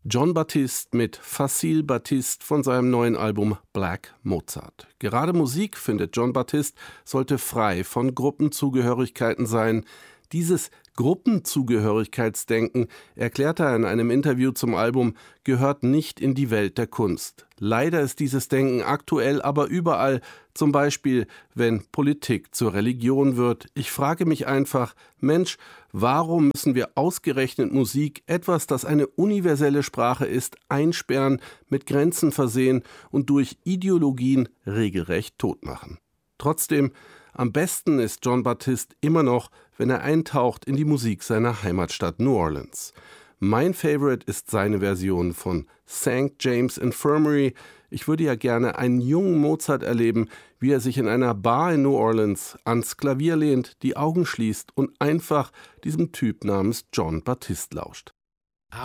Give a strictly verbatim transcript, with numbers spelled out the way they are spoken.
Jon Batiste mit Facile Batiste von seinem neuen Album Black Mozart. Gerade Musik, findet Jon Batiste, sollte frei von Gruppenzugehörigkeiten sein. Dieses Gruppenzugehörigkeitsdenken, erklärte er in einem Interview zum Album, gehört nicht in die Welt der Kunst. Leider ist dieses Denken aktuell aber überall, zum Beispiel, wenn Politik zur Religion wird. Ich frage mich einfach, Mensch, warum müssen wir ausgerechnet Musik, etwas, das eine universelle Sprache ist, einsperren, mit Grenzen versehen und durch Ideologien regelrecht totmachen? Trotzdem, am besten ist Jon Batiste immer noch, wenn er eintaucht in die Musik seiner Heimatstadt New Orleans. Mein Favorite ist seine Version von Sankt James Infirmary. Ich würde ja gerne einen jungen Mozart erleben, wie er sich in einer Bar in New Orleans ans Klavier lehnt, die Augen schließt und einfach diesem Typ namens Jon Batiste lauscht.